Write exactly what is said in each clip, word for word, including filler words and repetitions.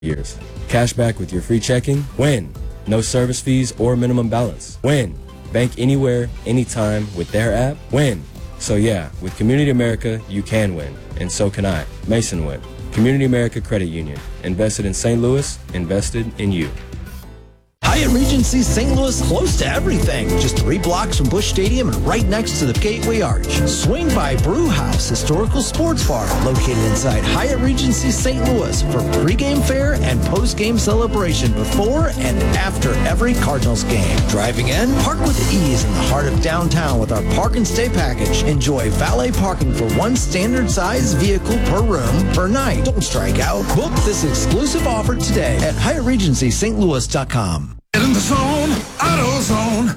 years. Cash back with your free checking? Win. No service fees or minimum balance. Win. Bank anywhere, anytime with their app? Win. So yeah, with Community America, you can win. And so can I. Mason win. Community America Credit Union. Invested in Saint Louis. Invested in you. Hyatt Regency Saint Louis, close to everything. Just three blocks from Busch Stadium and right next to the Gateway Arch. Swing by Brew House Historical Sports Bar, located inside Hyatt Regency Saint Louis for pregame fare and postgame celebration before and after every Cardinals game. Driving in, park with ease in the heart of downtown with our Park and Stay package. Enjoy valet parking for one standard size vehicle per room per night. Don't strike out. Book this exclusive offer today at Hyatt Regency Saint Louis dot com. Get in the zone, AutoZone.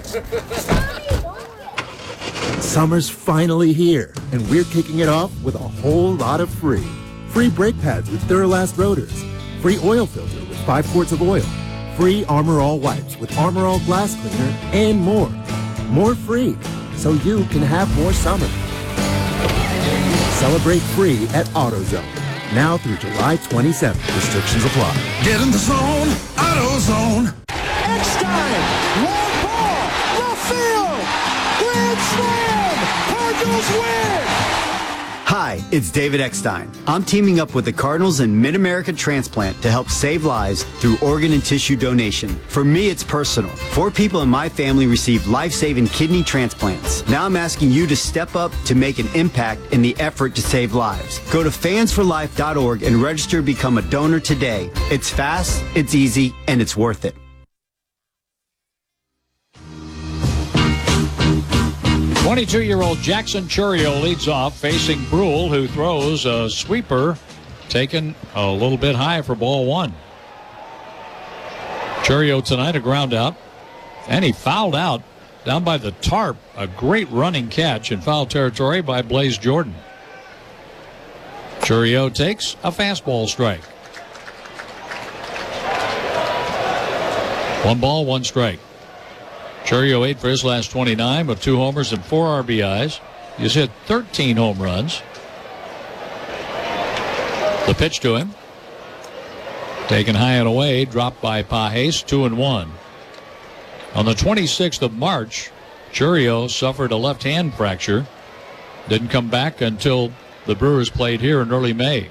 Summer's finally here, and we're kicking it off with a whole lot of free. Free brake pads with Duralast rotors. Free oil filter with five quarts of oil. Free Armor All wipes with Armor All glass cleaner, and more. More free, so you can have more summer. Celebrate free at AutoZone. Now through July twenty-seventh. Restrictions apply. Get in the zone, AutoZone. Eckstein, long ball, left field, grand slam, Cardinals win! Hi, it's David Eckstein. I'm teaming up with the Cardinals and Mid-America Transplant to help save lives through organ and tissue donation. For me, it's personal. Four people in my family received life-saving kidney transplants. Now I'm asking you to step up to make an impact in the effort to save lives. Go to fans for life dot org and register to become a donor today. It's fast, it's easy, and it's worth it. twenty-two-year-old Jackson Chourio leads off, facing Brule, who throws a sweeper taken a little bit high for ball one. Chourio tonight a ground out, and he fouled out down by the tarp. A great running catch in foul territory by Blaze Jordan. Chourio takes a fastball strike. One ball, one strike. Chourio eight for his last twenty-nine with two homers and four R B Is. He's hit thirteen home runs. The pitch to him. Taken high and away, dropped by Pages, two and one. On the twenty-sixth of March, Chourio suffered a left hand fracture. Didn't come back until the Brewers played here in early May.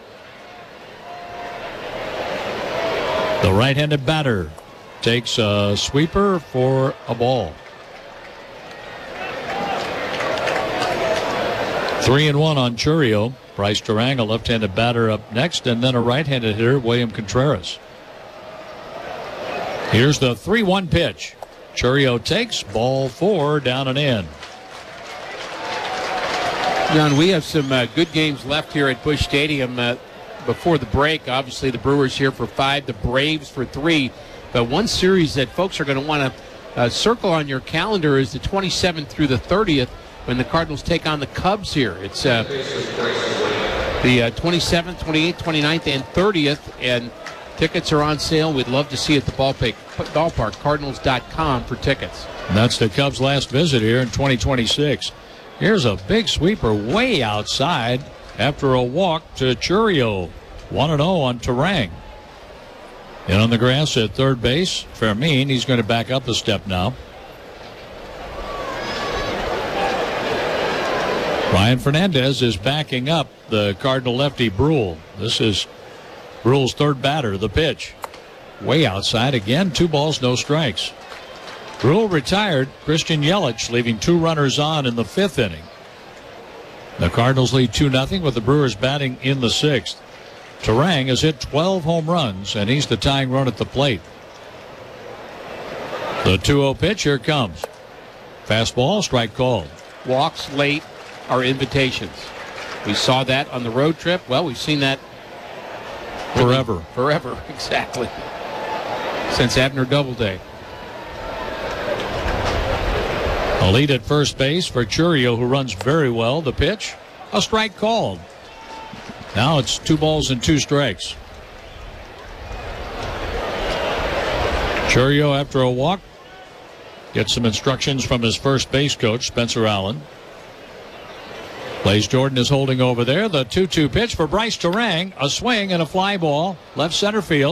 The right-handed batter takes a sweeper for a ball. Three and one on Chourio. Bryce Turang, a left-handed batter, up next, and then a right-handed hitter, William Contreras. Here's the three one pitch. Chourio takes ball four, down and in. John, we have some uh, good games left here at Busch Stadium. Uh, before the break, obviously the Brewers here for five, the Braves for three. But one series that folks are going to want to uh, circle on your calendar is the twenty-seventh through the thirtieth when the Cardinals take on the Cubs here. It's uh, the uh, twenty-seventh, twenty-eighth, twenty-ninth, and thirtieth, and tickets are on sale. We'd love to see you at the ballpark, ballpark Cardinals dot com for tickets. And that's the Cubs' last visit here in twenty twenty-six. Here's a big sweeper way outside after a walk to Chourio. one and oh on Turang. In on the grass at third base, Fermin. He's going to back up a step now. Ryan Fernandez is backing up the Cardinal lefty Brule. This is Brule's third batter. The pitch way outside again. Two balls, no strikes. Brule retired. Christian Yelich leaving two runners on in the fifth inning. The Cardinals lead two nothing with the Brewers batting in the sixth. Turang has hit twelve home runs, and he's the tying run at the plate. The two oh pitch, here comes. Fastball, strike called. Walks late are invitations. We saw that on the road trip. Well, we've seen that forever. Forever, exactly. Since Abner Doubleday. A lead at first base for Chourio, who runs very well. The pitch, a strike called. Now it's two balls and two strikes. Chourio, after a walk, gets some instructions from his first base coach, Spencer Allen. Blaze Jordan is holding over there. The two two pitch for Bryce Turang. A swing and a fly ball. Left center field.